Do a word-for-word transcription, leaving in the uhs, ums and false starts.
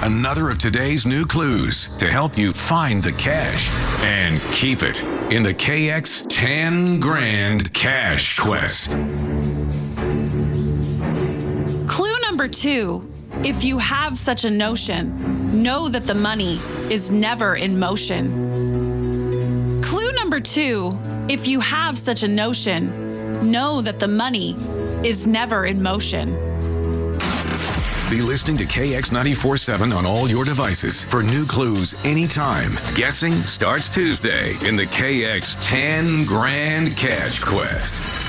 another of today's new clues to help you find the cash and keep it in the K X ten Grand Cash Quest. Clue number two. If you have such a notion, know that the money is never in motion. Clue number two. If you have such a notion, know that the money is never in motion. Be listening to K X ninety-four point seven on all your devices for new clues anytime. Guessing starts Tuesday in the K X ten Grand Cash Quest.